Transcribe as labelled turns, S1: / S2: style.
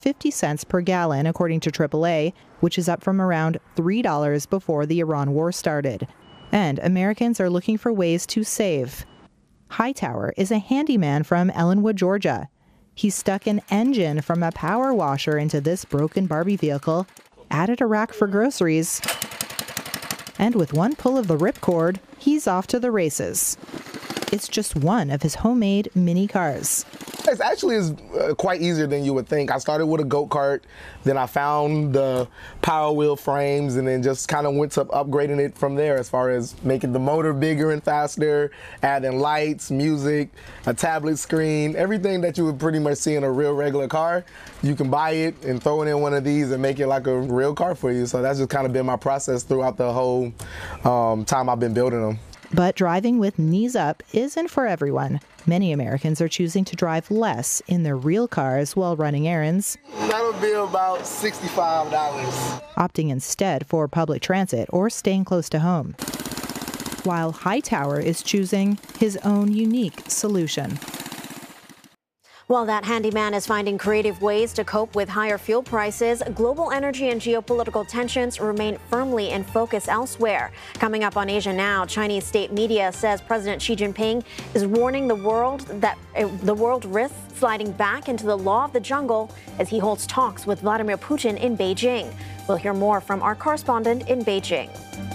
S1: 50 cents per gallon, according to AAA, which is up from around $3 before the Iran war started. And Americans are looking for ways to save. Hightower is a handyman from Ellenwood, Georgia. He stuck an engine from a power washer into this broken Barbie vehicle, added a rack for groceries, and with one pull of the ripcord, he's off to the races. It's just one of his homemade mini cars.
S2: It actually is quite easier than you would think. I started with a go-kart, then I found the Power Wheel frames, and then just kind of went to upgrading it from there as far as making the motor bigger and faster, adding lights, music, a tablet screen, everything that you would pretty much see in a real regular car. You can buy it and throw it in one of these and make it like a real car for you. So that's just kind of been my process throughout the whole time I've been building them.
S1: But driving with knees up isn't for everyone. Many Americans are choosing to drive less in their real cars while running errands.
S2: That'll be about $65.
S1: Opting instead for public transit or staying close to home. While Hightower is choosing his own unique solution.
S3: While that handyman is finding creative ways to cope with higher fuel prices, global energy and geopolitical tensions remain firmly in focus elsewhere. Coming up on Asia Now, Chinese state media says President Xi Jinping is warning the world that the world risks sliding back into the law of the jungle as he holds talks with Vladimir Putin in Beijing. We'll hear more from our correspondent in Beijing.